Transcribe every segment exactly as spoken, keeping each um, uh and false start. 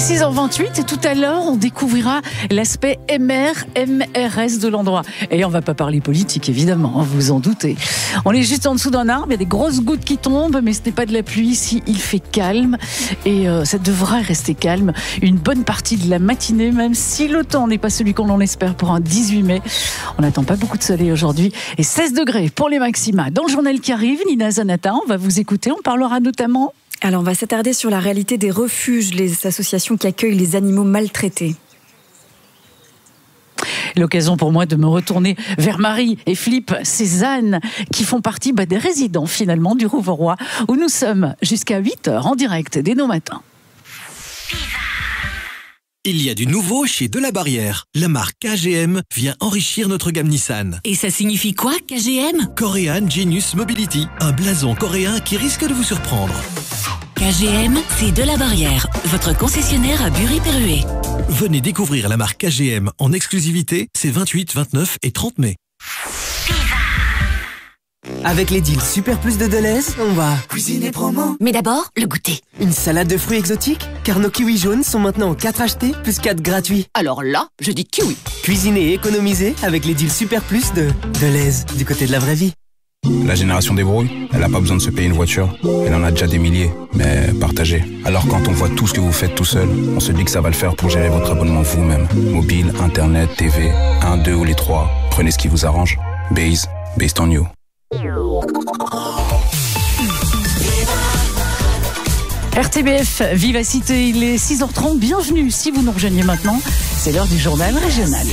six heures vingt-huit et tout à l'heure, on découvrira l'aspect M R, M R S de l'endroit. Et on ne va pas parler politique, évidemment, hein, vous en doutez. On est juste en dessous d'un arbre, il y a des grosses gouttes qui tombent, mais ce n'est pas de la pluie ici, il fait calme. Et euh, ça devrait rester calme une bonne partie de la matinée, même si le temps n'est pas celui qu'on en espère pour un dix-huit mai. On n'attend pas beaucoup de soleil aujourd'hui. Et seize degrés pour les maxima. Dans le journal qui arrive, Nina Zanata, on va vous écouter, on parlera notamment... Alors, on va s'attarder sur la réalité des refuges, les associations qui accueillent les animaux maltraités. L'occasion pour moi de me retourner vers Marie et Philippe, ces ânes qui font partie bah, des résidents finalement du Rouvroy, où nous sommes jusqu'à huit heures en direct dès nos matins. Il y a du nouveau chez Delabarrière. La marque K G M vient enrichir notre gamme Nissan. Et ça signifie quoi, K G M ? Korean Genius Mobility, un blason coréen qui risque de vous surprendre. K G M, c'est Delabarrière, votre concessionnaire à Bury-Perruet. Venez découvrir la marque K G M en exclusivité ces vingt-huit, vingt-neuf et trente mai. Avec les deals Super Plus de Deleuze, on va cuisiner promo. Mais d'abord, le goûter. Une salade de fruits exotiques, car nos kiwis jaunes sont maintenant en quatre achetés plus quatre gratuits. Alors là, je dis kiwi. Cuisiner et économiser avec les deals Super Plus de Deleuze, du côté de la vraie vie. La génération débrouille, elle n'a pas besoin de se payer une voiture. Elle en a déjà des milliers, mais partagée. Alors quand on voit tout ce que vous faites tout seul, on se dit que ça va le faire pour gérer votre abonnement vous-même. Mobile, internet, T V, un, deux ou les trois. Prenez ce qui vous arrange. Base, based on you. R T B F, Vivacité, il est six heures trente, bienvenue si vous nous rejoignez maintenant, c'est l'heure du journal régional.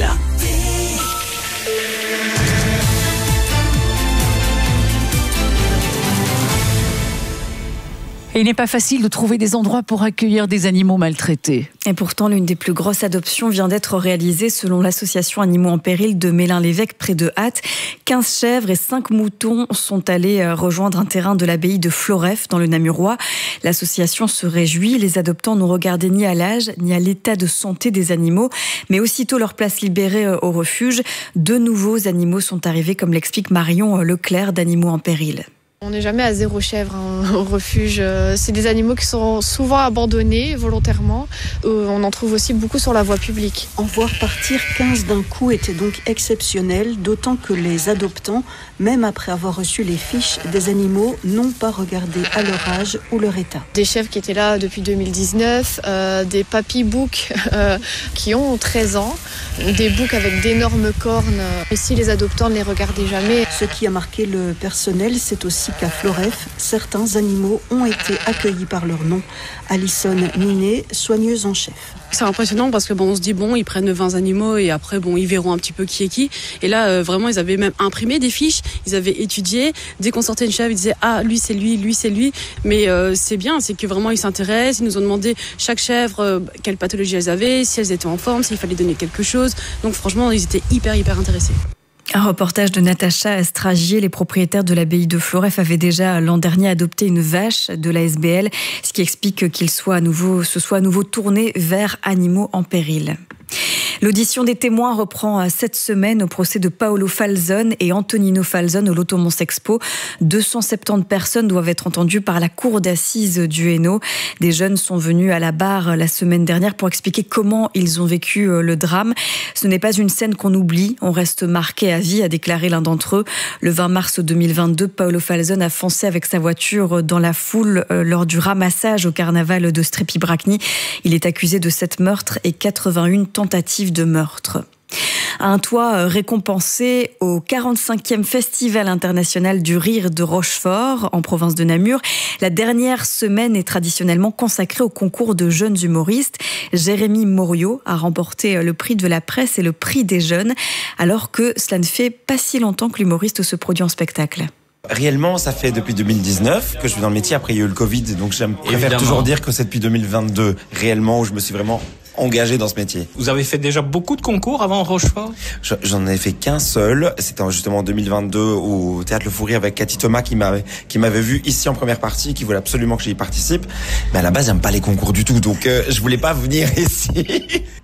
Et il n'est pas facile de trouver des endroits pour accueillir des animaux maltraités. Et pourtant, l'une des plus grosses adoptions vient d'être réalisée selon l'association Animaux en Péril de Mélin-l'Évêque près de Ath. quinze chèvres et cinq moutons sont allés rejoindre un terrain de l'abbaye de Floreffe dans le Namurois. L'association se réjouit. Les adoptants n'ont regardé ni à l'âge ni à l'état de santé des animaux, mais aussitôt leur place libérée au refuge, deux nouveaux animaux sont arrivés, comme l'explique Marion Leclerc d'Animaux en Péril. On n'est jamais à zéro chèvre hein, au refuge. C'est des animaux qui sont souvent abandonnés volontairement. On en trouve aussi beaucoup sur la voie publique. En voir partir quinze d'un coup était donc exceptionnel, d'autant que les adoptants, même après avoir reçu les fiches des animaux, n'ont pas regardé à leur âge ou leur état. Des chèvres qui étaient là depuis deux mille dix-neuf, euh, des papy boucs euh, qui ont treize ans, des boucs avec d'énormes cornes. Ici, les adoptants ne les regardaient jamais. Ce qui a marqué le personnel, c'est aussi qu'à Floreffe, certains animaux ont été accueillis par leur nom. Alison Ninet, soigneuse en chef. C'est impressionnant parce que bon, on se dit bon, ils prennent vingt animaux et après bon, ils verront un petit peu qui est qui. Et là, euh, vraiment, ils avaient même imprimé des fiches, ils avaient étudié. Dès qu'on sortait une chèvre, ils disaient ah, lui c'est lui, lui c'est lui. Mais euh, c'est bien, c'est que vraiment ils s'intéressent. Ils nous ont demandé chaque chèvre euh, quelle pathologie elles avaient, si elles étaient en forme, s'il fallait donner quelque chose. Donc franchement, ils étaient hyper hyper intéressés. Un reportage de Natacha Estragier. Les propriétaires de l'abbaye de Floreffe avaient déjà l'an dernier adopté une vache de la S B L, ce qui explique qu'ils soient à nouveau, se soient à nouveau tournés vers Animaux en Péril. L'audition des témoins reprend cette semaine au procès de Paolo Falzone et Antonino Falzone au Loto Mons-Expo. deux cent soixante-dix personnes doivent être entendues par la cour d'assises du Hainaut. Des jeunes sont venus à la barre la semaine dernière pour expliquer comment ils ont vécu le drame. Ce n'est pas une scène qu'on oublie, on reste marqué à vie, a déclaré l'un d'entre eux. Le vingt mars deux mille vingt-deux, Paolo Falzone a foncé avec sa voiture dans la foule lors du ramassage au carnaval de Strepy-Bracny. Il est accusé de sept meurtres et quatre-vingt-une tentatives de meurtre. Un toit récompensé au quarante-cinquième Festival international du rire de Rochefort, en province de Namur. La dernière semaine est traditionnellement consacrée au concours de jeunes humoristes. Jérémy Moriot a remporté le prix de la presse et le prix des jeunes, alors que cela ne fait pas si longtemps que l'humoriste se produit en spectacle. Réellement, ça fait depuis deux mille dix-neuf que je suis dans le métier. Après, il y a eu le Covid, donc je préfère toujours dire que c'est depuis deux mille vingt-deux, réellement, où je me suis vraiment engagé dans ce métier. Vous avez fait déjà beaucoup de concours avant Rochefort ? J'en ai fait qu'un seul. C'était justement en deux mille vingt-deux au Théâtre Le Fou Rire avec Cathy Thomas qui m'avait, qui m'avait vu ici en première partie, qui voulait absolument que j'y participe. Mais à la base, j'aime pas les concours du tout, donc euh, je voulais pas venir ici.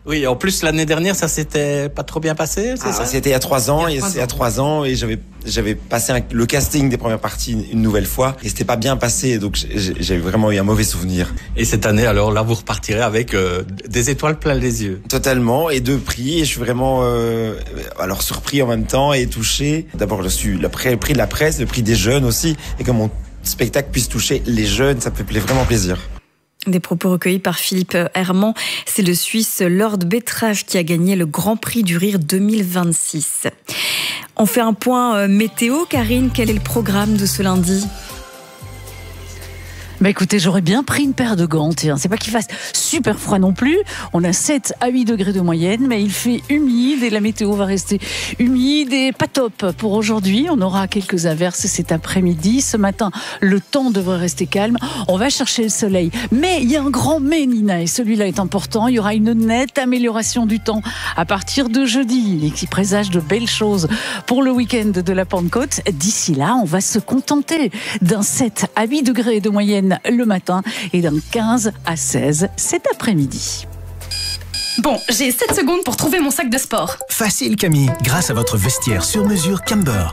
Oui, en plus l'année dernière, ça s'était pas trop bien passé, c'est ah, ça? C'était il y a trois ans, il y a trois et c'est à trois ans, et j'avais j'avais passé un, le casting des premières parties une nouvelle fois, et c'était pas bien passé, donc j'ai vraiment eu un mauvais souvenir. Et cette année, alors là, vous repartirez avec euh, des étoiles plein les yeux. Totalement, et deux prix, et je suis vraiment euh, alors surpris en même temps et touché. D'abord, je suis le prix, le prix de la presse, le prix des jeunes aussi, et que mon spectacle puisse toucher les jeunes, ça me fait vraiment plaisir. Des propos recueillis par Philippe Herman. C'est le Suisse Lord Betrave qui a gagné le Grand Prix du Rire deux mille vingt-six. On fait un point météo. Karine, quel est le programme de ce lundi ? Bah écoutez, j'aurais bien pris une paire de gants. Tiens, c'est pas qu'il fasse super froid non plus. On a sept à huit degrés de moyenne, mais il fait humide et la météo va rester humide et pas top pour aujourd'hui. On aura quelques averses cet après-midi. Ce matin, le temps devrait rester calme. On va chercher le soleil. Mais il y a un grand mais, Nina, et celui-là est important. Il y aura une nette amélioration du temps à partir de jeudi, et qui présage de belles choses pour le week-end de la Pentecôte. D'ici là, on va se contenter d'un sept à huit degrés de moyenne le matin et d'un quinze à seize cet après-midi. Bon, j'ai sept secondes pour trouver mon sac de sport. Facile Camille, grâce à votre vestiaire sur mesure Camber.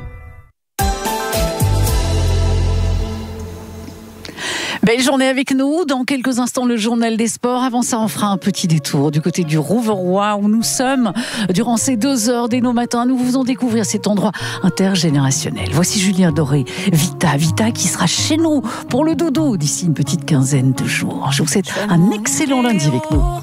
Belle journée avec nous. Dans quelques instants, le journal des sports. Avant ça, on fera un petit détour du côté du Rouveroy où nous sommes. Durant ces deux heures dès nos matins, nous vous faisons découvrir cet endroit intergénérationnel. Voici Julien Doré, Vita, Vita qui sera chez nous pour le dodo d'ici une petite quinzaine de jours. Je vous souhaite un excellent lundi avec nous.